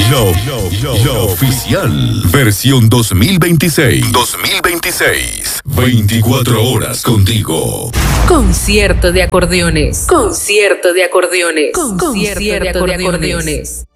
La oficial. Versión 2026. 24 horas contigo. Concierto de acordeones. Concierto de acordeones. Concierto de acordeones.